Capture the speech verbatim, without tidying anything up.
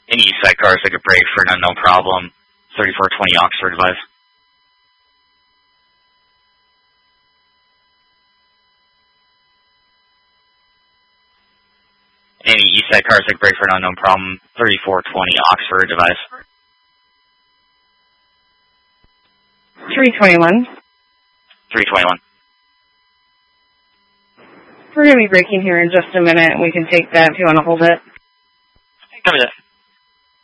Any east side cars that could break for an unknown problem. thirty-four twenty Oxford advice. Any east side cars that could break for an unknown problem. thirty-four twenty Oxford advice. three twenty-one. three twenty-one. We're going to be breaking here in just a minute. We can take that if you want to hold it. Copy that.